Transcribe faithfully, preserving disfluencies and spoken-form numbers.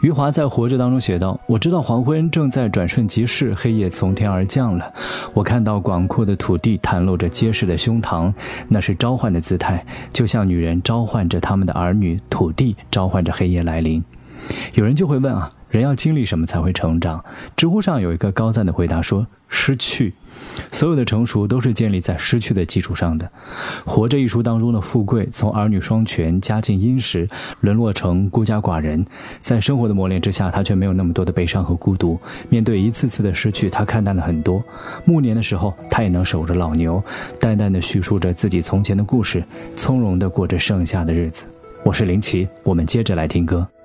余华在《活着》当中写道，我知道黄昏正在转瞬即逝，黑夜从天而降了，我看到广阔的土地袒露着结实的胸膛，那是召唤的姿态，就像女人召唤着他们的儿女，土地召唤着黑夜来临。有人就会问啊，人要经历什么才会成长？知乎上有一个高赞的回答说，失去。所有的成熟都是建立在失去的基础上的。活着一书当中的富贵，从儿女双全家境殷实沦落成孤家寡人，在生活的磨练之下，他却没有那么多的悲伤和孤独。面对一次次的失去，他看淡了很多。暮年的时候，他也能守着老牛，淡淡的叙述着自己从前的故事，从容地过着剩下的日子。我是林奇，我们接着来听歌。